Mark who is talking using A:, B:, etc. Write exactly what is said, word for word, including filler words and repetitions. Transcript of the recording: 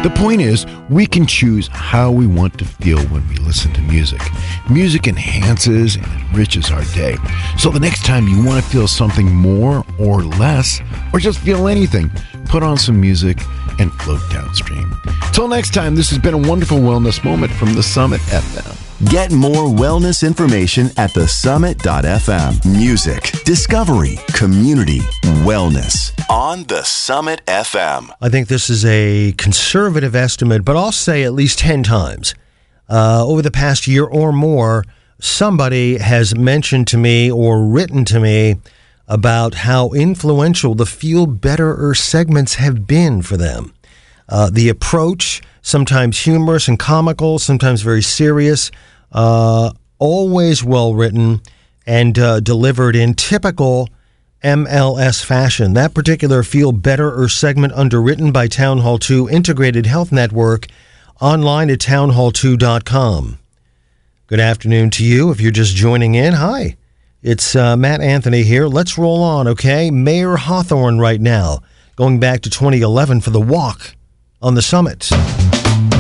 A: The point is, we can choose how we want to feel when we listen to music. Music enhances and enriches our day. So the next time you want to feel something more or less, or just feel anything, put on some music and float downstream. Till next time, this has been a wonderful wellness moment from The Summit F M.
B: Get more wellness information at the summit dot f m. Music, discovery, community, wellness on The Summit F M.
C: I think this is a conservative estimate, but I'll say at least ten times. Uh, over the past year or more, somebody has mentioned to me or written to me about how influential the Feel Betterer segments have been for them. Uh, the approach, sometimes humorous and comical, sometimes very serious, uh, always well-written and uh, delivered in typical M L S fashion. That particular Feel Betterer segment, underwritten by Town Hall two Integrated Health Network, online at town hall two dot com. Good afternoon to you. If you're just joining in, hi. It's uh, Matt Anthony here. Let's roll on, okay? Mayor Hawthorne right now, going back to twenty eleven for the walk on the summit.